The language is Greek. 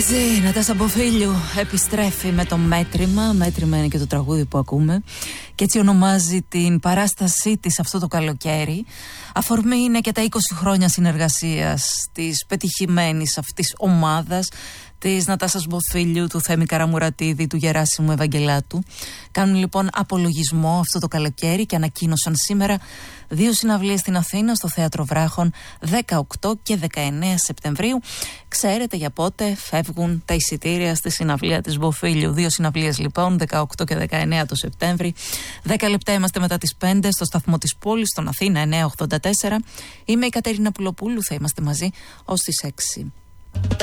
Συνεχίζει Νατάσα Μποφίλιου, επιστρέφει με το μέτρημα. Μέτρημα είναι και το τραγούδι που ακούμε. Και έτσι ονομάζει την παράστασή της αυτό το καλοκαίρι. Αφορμή είναι και τα 20 χρόνια συνεργασίας της πετυχημένης αυτής ομάδας, της Νατάσας Μποφίλιου, του Θέμη Καραμουρατίδη, του Γεράσιμου Ευαγγελάτου. Κάνουν λοιπόν απολογισμό αυτό το καλοκαίρι και ανακοίνωσαν σήμερα 2 συναυλίες στην Αθήνα, στο Θέατρο Βράχων, 18 και 19 Σεπτεμβρίου. Ξέρετε για πότε φεύγουν τα εισιτήρια στη συναυλία της Μποφίλιου. 2 συναυλίες λοιπόν, 18 και 19 το Σεπτέμβρη. 10 λεπτά είμαστε μετά τις 5 στο σταθμό της πόλης, στον Αθήνα 984. Είμαι η Κατερίνα Πουλοπούλου, θα είμαστε μαζί ως τις 6.